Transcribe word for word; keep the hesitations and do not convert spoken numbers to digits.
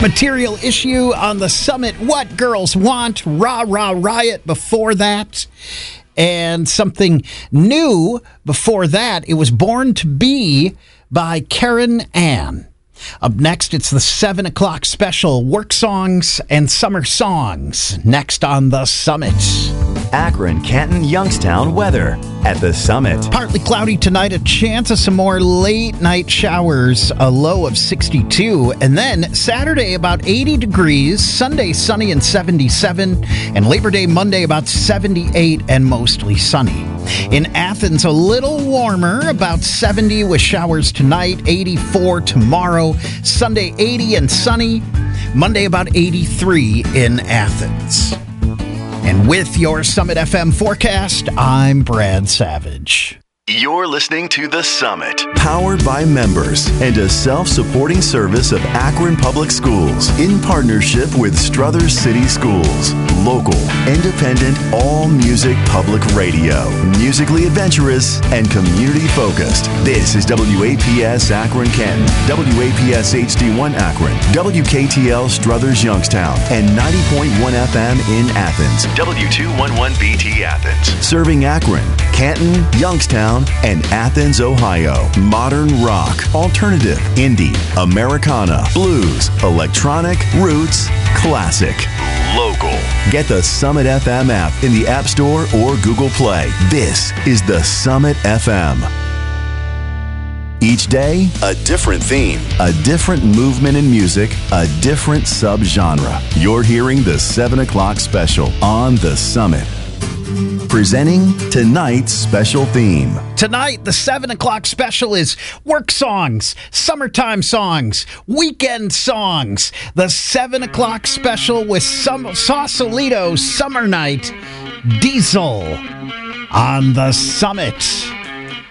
Material Issue on the Summit. What Girls Want. Rah Rah Riot before that. And something new before that. It was Born to Be by Karen Ann. Up next, it's the seven o'clock special, Work Songs and Summer Songs, next on the Summit. Akron, Canton, Youngstown weather at the Summit. Partly cloudy tonight, a chance of some more late night showers, a low of sixty-two. And then Saturday, about eighty degrees, Sunday sunny and seventy-seven, and Labor Day Monday about seventy-eight and mostly sunny. In Athens, a little warmer, about seventy with showers tonight, eighty-four tomorrow, Sunday eighty and sunny, Monday about eighty-three in Athens. And with your Summit F M forecast, I'm Brad Savage. You're listening to The Summit. Powered by members and a self-supporting service of Akron Public Schools in partnership with Struthers City Schools. Local, independent, all-music public radio. Musically adventurous and community-focused. This is W A P S Akron Canton, W A P S H D one Akron, W K T L Struthers Youngstown, and ninety point one F M in Athens. W two eleven B T Athens. Serving Akron, Canton, Youngstown, and Athens, Ohio. Modern rock, alternative, indie, Americana, blues, electronic, roots, classic. Local. Get the Summit F M app in the App Store or Google Play. This is the Summit F M. Each day, a different theme, a different movement in music, a different subgenre. You're hearing the seven o'clock special on the Summit. Presenting tonight's special theme. Tonight, the seven o'clock special is work songs, summertime songs, weekend songs. The seven o'clock special with some Sausalito Summer Night, Diesel on the Summit.